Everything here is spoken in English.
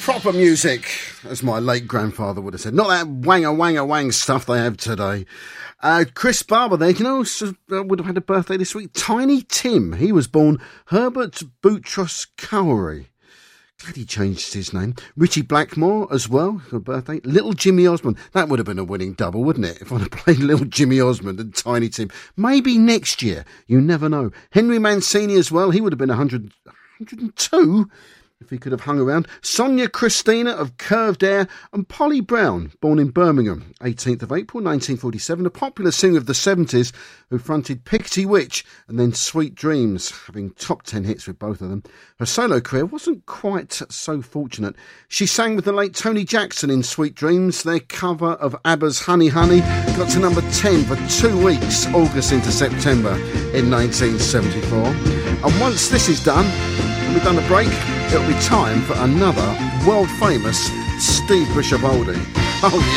Proper music, as my late grandfather would have said. Not that wang stuff they have today. Chris Barber there, you know, would have had a birthday this week. Tiny Tim, he was born Herbert Boutros Cowrie. Glad he changed his name. Richie Blackmore as well, for birthday. Little Jimmy Osmond. That would have been a winning double, wouldn't it? If I'd have played Little Jimmy Osmond and Tiny Tim. Maybe next year. You never know. Henry Mancini as well. He would have been 102 if he could have hung around. Sonia Christina of Curved Air, and Polly Brown, born in Birmingham, 18th of April 1947, a popular singer of the 70s who fronted Pickety Witch and then Sweet Dreams, having top 10 hits with both of them. Her solo career wasn't quite so fortunate. She sang with the late Tony Jackson in Sweet Dreams. Their cover of ABBA's Honey Honey got to number 10 for 2 weeks, August into September in 1974. And once this is done, and we've done a break, it'll be time for another world-famous Steve Bishop oldie. Oh, yeah.